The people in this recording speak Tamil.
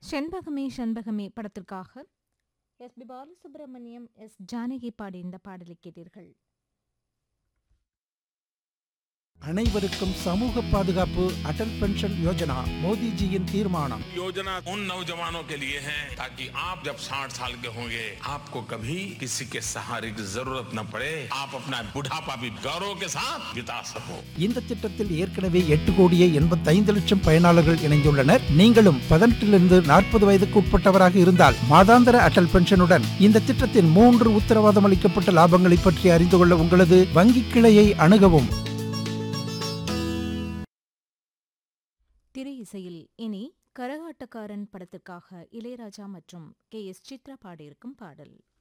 செண்பகமே செண்பகமே படத்திற்காக S B Balasubramaniam, S Janaki பாடி இந்த பாடலை கேட்டீர்கள். அனைவருக்கும் சமூக பாதுகாப்பு அடல் பென்ஷன் யோஜனா மோடிஜியின் தீர்மானம். योजना उन नौजवानों के लिए है ताकि आप जब 60 साल के होंगे आपको कभी किसी के सहारे की जरूरत न पड़े, आप अपना बुढ़ापा भी गौरव के साथ बिता सको. இந்த திட்டத்தில் ஏற்கனவே 8,85,00,000 பயனாளர்கள் இணைந்துள்ளனர். நீங்களும் 18 40 வயதுக்கு உட்பட்டவராக இருந்தால் மாதாந்திர அடல் பென்ஷனுடன் இந்த திட்டத்தின் 3 உத்தரவாதம் அளிக்கப்பட்ட லாபங்களை பற்றி அறிந்து கொள்ள உங்களது வங்கி கிளையை அணுகவும். திரை இசையில் இனி கரகாட்டக்காரன் படத்திற்காக இளையராஜா மற்றும் கே.எஸ். சித்ரா பாடியிருக்கும் பாடல்.